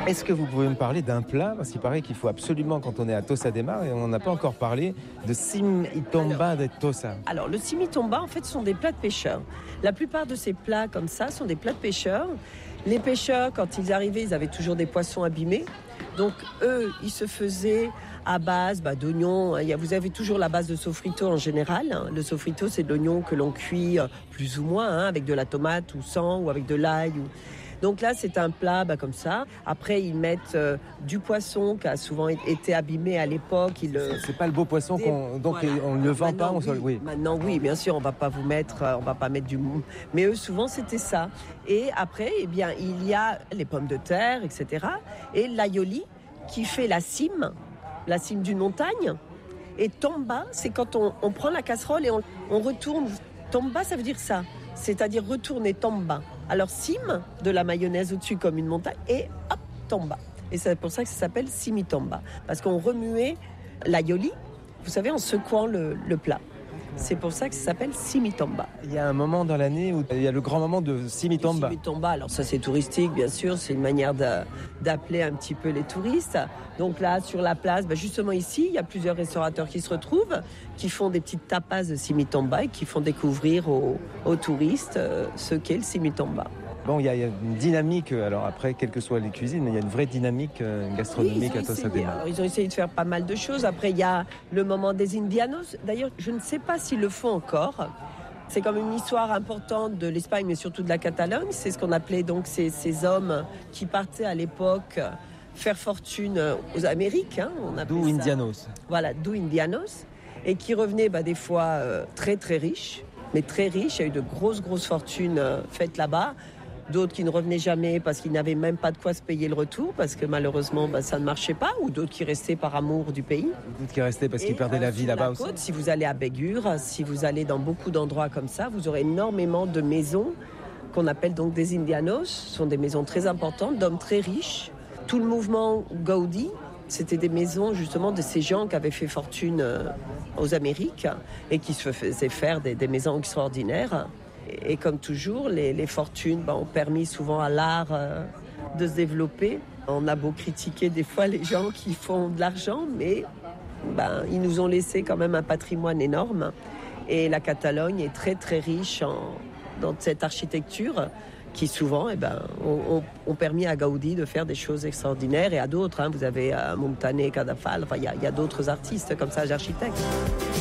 Est-ce que vous pouvez me parler d'un plat? Parce qu'il paraît qu'il faut absolument, quand on est à Tossa de Mar, et on n'a pas encore parlé de Simitomba de Tossa. Alors, le simitomba, en fait, sont des plats de pêcheurs. La plupart de ces plats comme ça sont des plats de pêcheurs. Les pêcheurs, quand ils arrivaient, ils avaient toujours des poissons abîmés. Donc, eux, ils se faisaient à base d'oignons. Vous avez toujours la base de sofrito en général. Le sofrito, c'est de l'oignon que l'on cuit plus ou moins, avec de la tomate ou sans, ou avec de l'ail. Donc là, c'est un plat comme ça. Après, ils mettent du poisson qui a souvent été abîmé à l'époque. C'est pas le beau poisson donc voilà. On ne le vend pas. Oui. Maintenant, oui, bien sûr, on va pas mettre du mou. Mais eux, souvent, c'était ça. Et après, il y a les pommes de terre, etc. Et l'aioli qui fait la cime d'une montagne. Et tomba, c'est quand on prend la casserole et on retourne. Tomba, ça veut dire ça. C'est-à-dire retourner tomba. Alors, cime, de la mayonnaise au-dessus comme une montagne, et hop, tomba. Et c'est pour ça que ça s'appelle simitomba. Parce qu'on remuait l'aioli, vous savez, en secouant le plat. C'est pour ça que ça s'appelle simitomba. Il y a un moment dans l'année où il y a le grand moment de simitomba. Simitomba, alors ça c'est touristique, bien sûr, c'est une manière d'appeler un petit peu les touristes. Donc là, sur la place, justement ici, il y a plusieurs restaurateurs qui se retrouvent, qui font des petites tapas de simitomba et qui font découvrir aux touristes ce qu'est le simitomba. Bon, il y a une dynamique, alors après, quelles que soient les cuisines, mais il y a une vraie dynamique gastronomique à Tossa de Mar. Ils ont essayé de faire pas mal de choses. Après, il y a le moment des indianos. D'ailleurs, je ne sais pas s'ils le font encore. C'est comme une histoire importante de l'Espagne, mais surtout de la Catalogne. C'est ce qu'on appelait donc ces hommes qui partaient à l'époque faire fortune aux Amériques. D'où Indianos. Voilà, d'où Indianos. Et qui revenaient des fois très très riches. Mais très riches, il y a eu de grosses fortunes faites là-bas. D'autres qui ne revenaient jamais parce qu'ils n'avaient même pas de quoi se payer le retour, parce que malheureusement ça ne marchait pas, ou d'autres qui restaient par amour du pays. D'autres qui restaient parce qu'ils perdaient la vie là-bas aussi. Si vous allez à Bégur, si vous allez dans beaucoup d'endroits comme ça, vous aurez énormément de maisons qu'on appelle donc des indianos. Ce sont des maisons très importantes, d'hommes très riches. Tout le mouvement Gaudí, c'était des maisons justement de ces gens qui avaient fait fortune aux Amériques et qui se faisaient faire des maisons extraordinaires. Et comme toujours, les fortunes ont permis souvent à l'art de se développer. On a beau critiquer des fois les gens qui font de l'argent, mais ils nous ont laissé quand même un patrimoine énorme. Et la Catalogne est très très riche dans cette architecture qui souvent ont permis à Gaudí de faire des choses extraordinaires et à d'autres. Vous avez Montaner, Cadafal, il y a d'autres artistes comme ça, architectes.